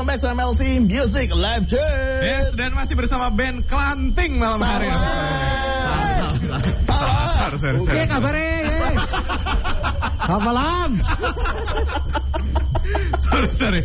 back to MLC Music Live Check. Yes, dan masih bersama band Kelanting malam hari ini. Sorry. Oke, kabarnya. Selamat malam. Sorry.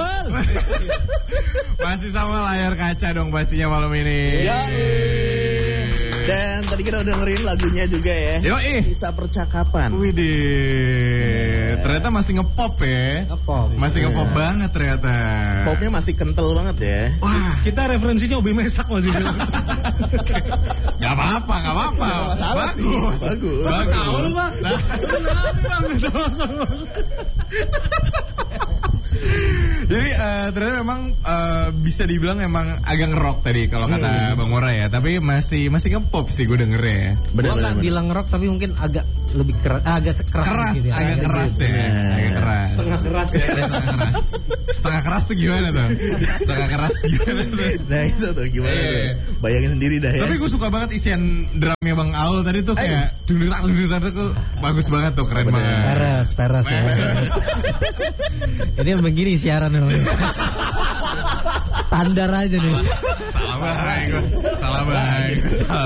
Masih sama layar kaca dong pastinya malam ini. Ya. Dan tadi kita udah dengerin lagunya juga ya. Yoi. Sisa Percakapan. Widih, ternyata masih ngepop ya. Masih ngepop banget ternyata. Popnya masih kental banget ya. Wah, Kita referensinya Obi Mesak masih. Gak apa-apa. Bagus. Tahu lu, Bang. Jadi ternyata memang bisa dibilang emang agak ngerok tadi kalau kata Bang Mora ya, tapi masih ngepop sih gue denger ya. Gua nggak bilang rock tapi mungkin agak lebih keras gitu ya. Agak keras ya. Agak keras. Setengah keras ya. Setengah keras tuh gimana tuh? Setengah keras gimana tuh? Nah itu tuh gimana tuh? Bayangin sendiri dah ya. Tapi gue suka banget isian drumnya Bang Aul tadi tuh kayak dulu tuh bagus banget tuh, keren banget. Peres ya. Ini begini siaran namanya. Standar aja nih. Salah baik.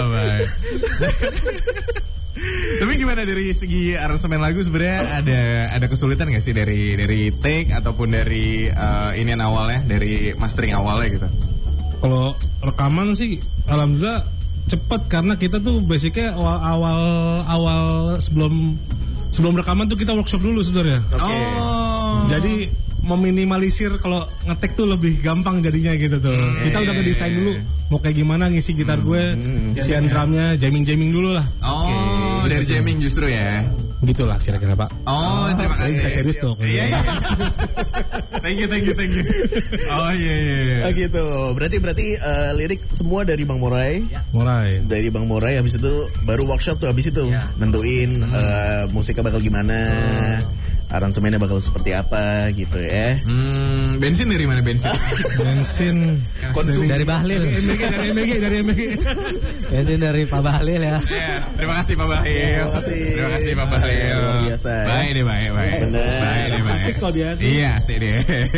Tapi gimana dari segi aransemen lagu sebenarnya ada kesulitan nggak sih dari take ataupun dari inian awalnya, dari mastering awalnya gitu? Kalau rekaman sih alhamdulillah cepet karena kita tuh basicnya awal sebelum rekaman tuh kita workshop dulu sebenarnya. Jadi meminimalisir kalau ngetek tuh lebih gampang jadinya gitu tuh. Kita udah ngedesain dulu mau kayak gimana ngisi gitar gue, isian drumnya, jamming dulu lah. Dari jamming justru ya. Begitulah kira-kira Pak. Terima kasih. Saya serius tuh. Iya. Thank you. Oh iya. Oh gitu. Berarti lirik semua dari Bang Morai. Mulai. Dari Bang Morai, habis itu baru workshop tuh, habis itu nentuin musiknya bakal gimana, aransemennya bakal seperti apa gitu ya. Bensin dari mana bensin? Bensin Dari Bahlil. dari MBG. Bensin dari Pak Bahlil ya. Iya, terima kasih Pak Bahlil. Terima kasih Pak Bahlil. Luar biasa. Baik. Bener. Baik. Asik kok dia. Iya, asik deh.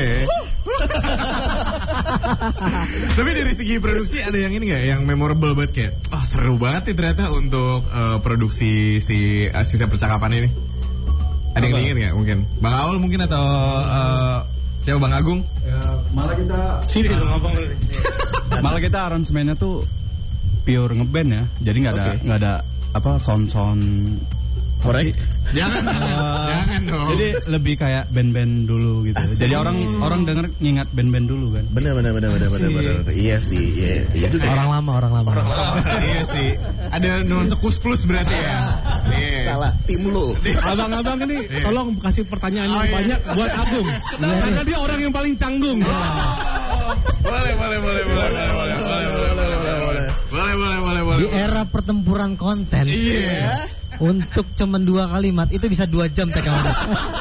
Tapi dari segi produksi ada yang ini nggak, yang memorable banget kayak, seru banget nih ternyata untuk produksi sisa percakapan ini. Ada yang diingat nggak mungkin? Bang Aul mungkin atau siapa, Bang Agung? Ya, malah kita Sini dong ngomong. malah kita aransemennya tuh pure ngeband ya. Jadi nggak ada sound Korek. Jangan dong. Jadi lebih kayak band-band dulu gitu. Jadi orang denger ngingat band-band dulu kan. Bener. Iya sih. Iya juga. Orang lama. Iya sih. Ada nuansa kus plus berarti ya. Iya. Salah, tim lu. Abang-abang ini tolong kasih pertanyaan yang banyak buat Agung. Karena dia orang yang paling canggung. Boleh. Di era pertempuran konten. Iya. Untuk cuman 2 kalimat itu bisa 2 jam rekaman.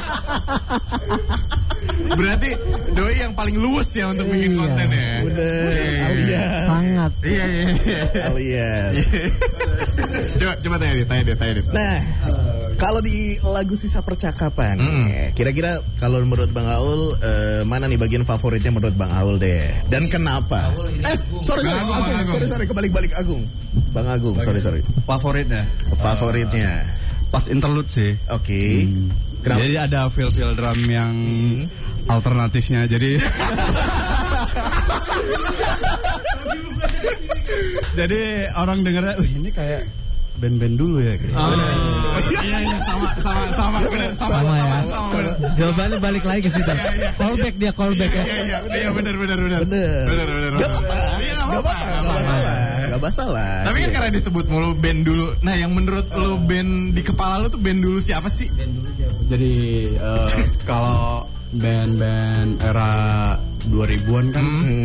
Berarti Doi yang paling luwes ya untuk bikin konten ya. Bener. Alias. Sangat. Iya. Alias. Coba tanya dia. Nah, kalau di lagu Sisa Percakapan, kira-kira kalau menurut Bang Aul, mana nih bagian favoritnya menurut Bang Aul deh? Dan kenapa? Sorry, kebalik Agung. Bang Agung, sorry. Favoritnya. Pas interlude sih. Oke. Kenapa? Jadi ada feel drum yang alternatifnya. Jadi jadi orang dengarnya, ini kayak band-band dulu ya. Iya, sama benar. Jawabannya balik lagi ke situ. Callback ya. Iya, benar. Gak masalah. Tapi kan karena disebut mulu band dulu. Nah, yang menurut lo band di kepala lo tuh band dulu siapa sih? Jadi kalau band-band era 2000-an kan.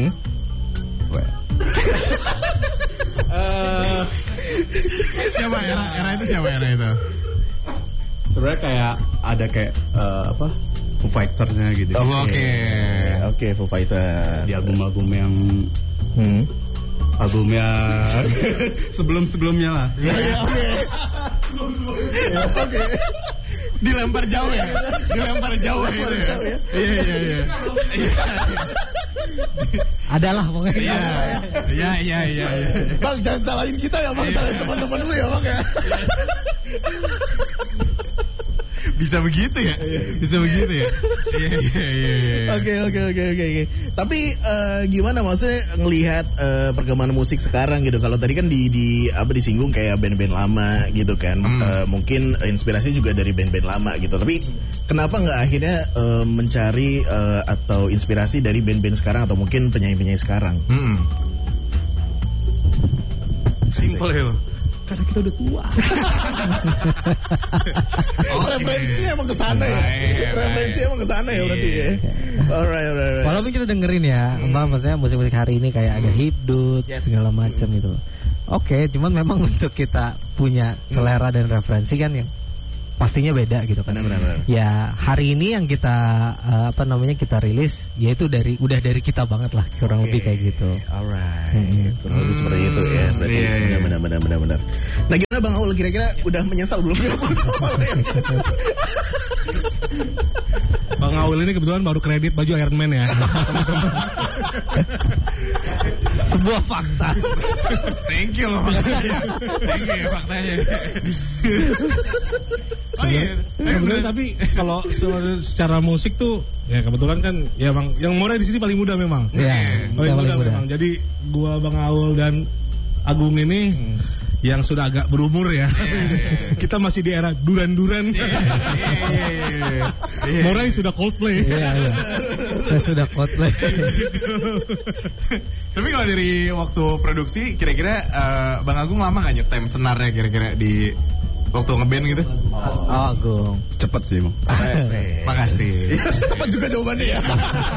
Siapa era itu? Sebenarnya kayak ada kayak Foo Fighter-nya gitu. Oke, Foo Fighter. Di album-album yang albumnya sebelum-sebelumnya lah. Oke. Dilempar jauh ya. Iya. Adalah pokoknya. Iya. Bang, jangan salahin kita ya, Bang. Salahin teman-teman lu ya, Bang ya. Bisa begitu ya? Iya. Oke. Tapi gimana maksudnya ngelihat perkembangan musik sekarang gitu? Kalau tadi kan disinggung kayak band-band lama gitu kan. Mungkin inspirasi juga dari band-band lama gitu. Tapi kenapa nggak akhirnya mencari atau inspirasi dari band-band sekarang atau mungkin penyanyi-penyanyi sekarang? Simple ya. Karena kita udah tua. Referensinya emang kesana ya. Referensinya emang kesana ya berarti ya. Alright. Walaupun kita dengerin ya, maksudnya musik-musik hari ini kayak ada hipdut segala macam gitu. Oke, cuman memang untuk kita punya selera dan referensi kan yang pastinya beda gitu kan. Benar. Ya hari ini yang kita kita rilis, ya itu udah dari kita banget lah, kurang lebih kayak gitu. Alright. Kurang lebih seperti itu ya. Berarti benar. Nah gimana Bang Aul, kira-kira udah menyesal belum? Bang Aul ini kebetulan baru kredit baju Iron Man ya. Sebuah fakta. Thank you loh faktanya. Sebenarnya tapi kalau secara musik tuh ya kebetulan kan ya Bang yang mulai di sini paling muda memang. Iya, paling muda memang. Jadi gua Bang Aul dan Agung ini yang sudah agak berumur ya. Kita masih di era duran-duran. Morai sudah Coldplay. Iya. Saya sudah Coldplay. Tapi kalau dari waktu produksi kira-kira Bang Agung lama gak nyetem senarnya kira-kira di waktu ngeband gitu? Oh, Agung. Cepet sih, Bang. Makasih. Tepat juga jawabannya ya.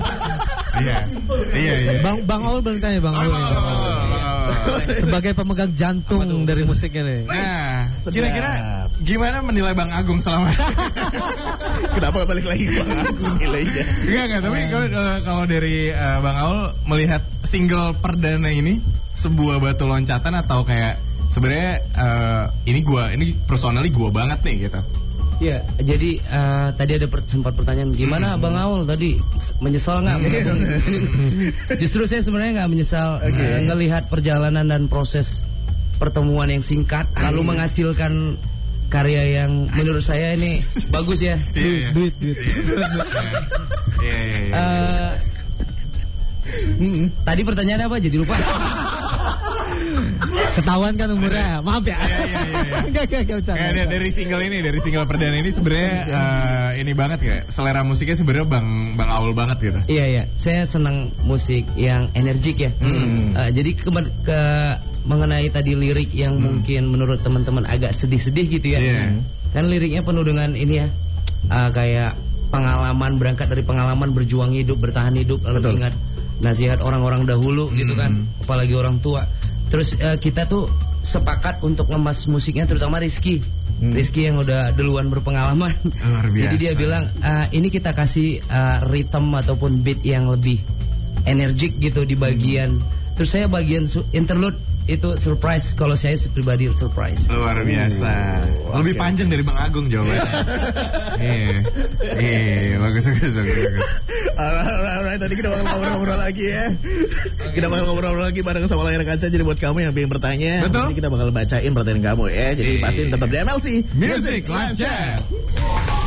Iya. Bang Aul belum tanya Bang Aul. Sebagai pemegang jantung dari musik ini. Nah, kira-kira gimana menilai Bang Agung selama? Kenapa balik lagi ke Bang Agung nilainya? Enggak, tapi kalau dari Bang Aul melihat single perdana ini sebuah batu loncatan atau kayak sebenarnya ini personally gua banget nih gitu. Ya, jadi tadi ada sempat pertanyaan gimana Bang Aul tadi menyesal nggak? Justru saya sebenarnya nggak menyesal ngelihat perjalanan dan proses pertemuan yang singkat lalu menghasilkan karya yang menurut saya ini bagus ya. Duit. Tadi pertanyaannya apa? Jadi lupa. Ketahuan kan umurnya. Maaf ya. Iya. Dari single perdana ini sebenarnya ini banget ya. Selera musiknya sebenarnya Bang Aul banget gitu. Iya. Saya senang musik yang energik ya. Jadi mengenai tadi lirik yang mungkin menurut teman-teman agak sedih-sedih gitu ya. Kan liriknya penuh dengan ini ya. Kayak pengalaman, berangkat dari pengalaman berjuang hidup, bertahan hidup, lalu ingat nasihat orang-orang dahulu gitu kan, apalagi orang tua. Terus kita tuh sepakat untuk ngemas musiknya, terutama Rizky yang udah duluan berpengalaman. Luar biasa. Jadi dia bilang ini kita kasih rhythm ataupun beat yang lebih energik gitu di bagian. Terus saya bagian interlude itu surprise, kalau saya pribadi surprise. Luar biasa. Lebih panjang dari Bang Agung jawabannya. Bagus. Alright, tadi kita bakal ngobrol-ngobrol lagi ya. Kita bakal ngobrol lagi bareng sama layar kaca. Jadi buat kamu yang pengen bertanya, nanti kita bakal bacain pertanyaan kamu ya. Jadi pastiin tetap di MLC Music Live Chat.